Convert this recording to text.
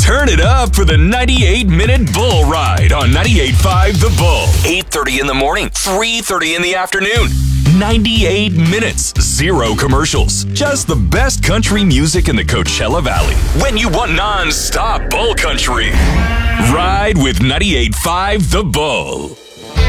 Turn it up for the 98-minute Bull Ride on 98.5 The Bull. 8:30 in the morning, 3:30 in the afternoon. 98 minutes, 0 commercials. Just the best country music in the Coachella Valley. When you want non-stop Bull Country, ride with 98.5 The Bull.